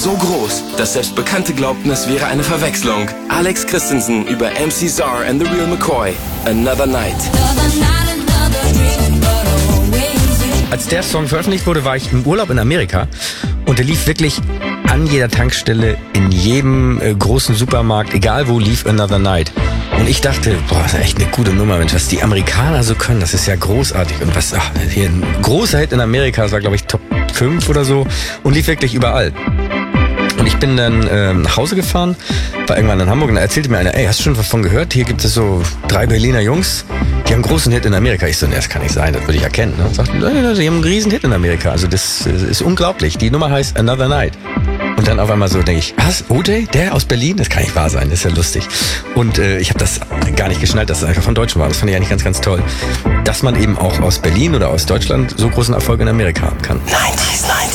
So groß, dass selbst Bekannte glaubten, es wäre eine Verwechslung. Alex Christensen über MC Czar and the Real McCoy. Another Night. Als der Song veröffentlicht wurde, war ich im Urlaub in Amerika und der lief wirklich an jeder Tankstelle, in jedem großen Supermarkt, egal wo, lief Another Night. Und ich dachte, boah, das ist echt eine gute Nummer, Mensch, was die Amerikaner so können, das ist ja großartig. Und was, hier ein großer Hit in Amerika, das war glaube ich Top 5 oder so und lief wirklich überall. Und ich bin dann nach Hause gefahren, war irgendwann in Hamburg und da erzählte mir einer, ey, hast du schon davon gehört? Hier gibt es so 3 Berliner Jungs, die haben einen großen Hit in Amerika. Ich so, nee, das kann nicht sein, das würde ich erkennen. Und sagte, die haben einen riesen Hit in Amerika, also das ist unglaublich. Die Nummer heißt Another Night. Und dann auf einmal so denke ich, was, OJ, der aus Berlin? Das kann nicht wahr sein, das ist ja lustig. Und ich habe das gar nicht geschnallt, dass es einfach von Deutschen war. Das fand ich eigentlich ganz, ganz toll. Dass man eben auch aus Berlin oder aus Deutschland so großen Erfolg in Amerika haben kann. 90s, 90s.